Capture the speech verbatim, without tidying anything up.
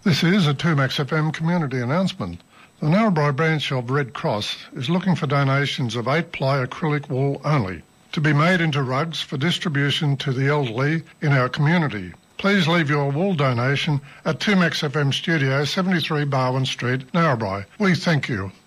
This is a two Max F M community announcement. The Narrabri branch of Red Cross is looking for donations of eight-ply acrylic wool only, to be made into rugs for distribution to the elderly in our community. Please leave your wool donation at two Max F M Studio, seventy-three Barwon Street, Narrabri. We thank you.